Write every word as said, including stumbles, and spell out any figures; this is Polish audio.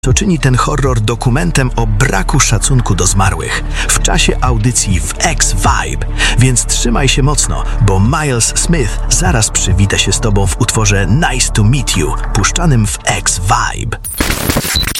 co czyni ten horror dokumentem o braku szacunku do zmarłych w czasie audycji w X-Vibe. Więc trzymaj się mocno, bo Miles Smith zaraz przywita się z tobą w utworze Nice to Meet You, puszczanym w X-Vibe.